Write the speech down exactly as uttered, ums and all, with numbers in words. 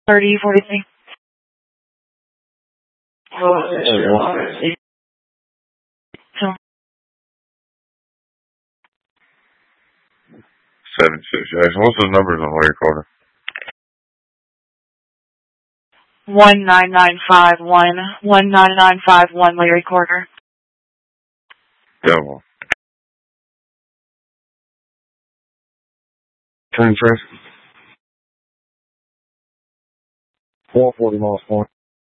thirty forty-three. Seven six Jackson. What's the numbers on the recorder? One nine nine five one one nine nine five one Larry Corder. Double. Turn traffic. four forty miles point.